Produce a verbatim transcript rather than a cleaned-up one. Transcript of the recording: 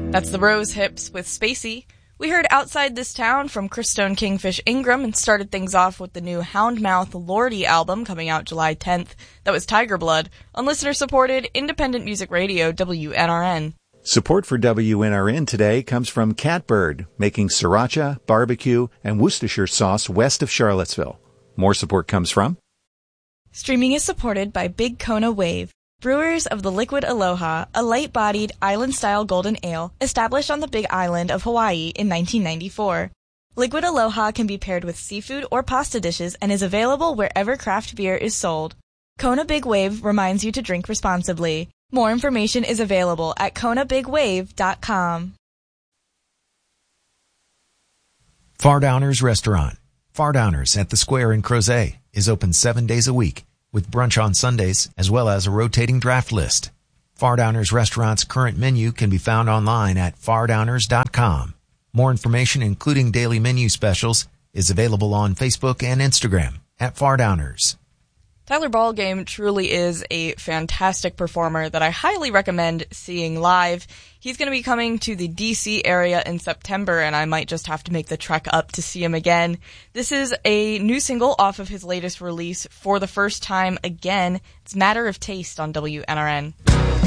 That's the Rose Hips with Spacey. We heard Outside This Town from Christone Kingfish Ingram and started things off with the new Houndmouth Lordy album coming out July tenth. That was Tiger Blood on listener-supported independent music radio W N R N. Support for W N R N today comes from Catbird, making sriracha, barbecue, and Worcestershire sauce west of Charlottesville. More support comes from... Streaming is supported by Big Kona Wave, brewers of the Liquid Aloha, a light-bodied, island-style golden ale established on the Big Island of Hawaii in nineteen ninety-four. Liquid Aloha can be paired with seafood or pasta dishes and is available wherever craft beer is sold. Kona Big Wave reminds you to drink responsibly. More information is available at kona big wave dot com. Fardowners Restaurant. Fardowners at the Square in Crozet is open seven days a week with brunch on Sundays as well as a rotating draft list. Fardowners Restaurant's current menu can be found online at fardowners dot com. More information, including daily menu specials, is available on Facebook and Instagram at Fardowners. Tyler Ballgame truly is a fantastic performer that I highly recommend seeing live. He's going to be coming to the D C area in September, and I might just have to make the trek up to see him again. This is a new single off of his latest release, For the First Time Again. It's Matter of Taste on W N R N.